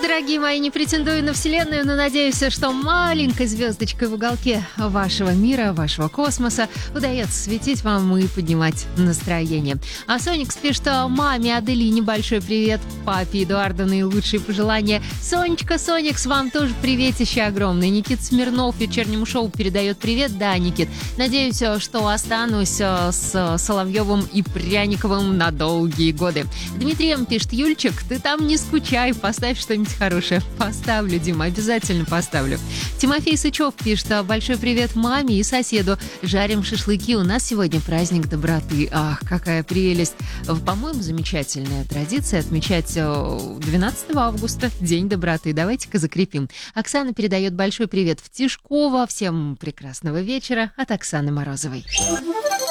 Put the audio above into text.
дорогие мои, не претендую на вселенную, но надеюсь, что маленькой звездочкой в уголке вашего мира, вашего космоса удается светить вам и поднимать настроение. А Соникс пишет маме Аделине большой привет, папе Эдуарду наилучшие пожелания. Сонечка, Соникс, вам тоже приветище огромное. Никит Смирнов вечернему шоу передает привет. Да, Никит, надеюсь, что останусь с Соловьевым и Пряниковым на долгие годы. Дмитрием пишет: Юльчик, ты там не скучай, поставь что-нибудь хорошее. Поставлю, Дима, обязательно поставлю. Тимофей Сычев пишет: большой привет маме и соседу. Жарим шашлыки, у нас сегодня праздник доброты. Ах, какая прелесть. По-моему, замечательная традиция отмечать 12 августа, День доброты. Давайте-ка закрепим. Оксана передает большой привет в Тишково. Всем прекрасного вечера от Оксаны Морозовой.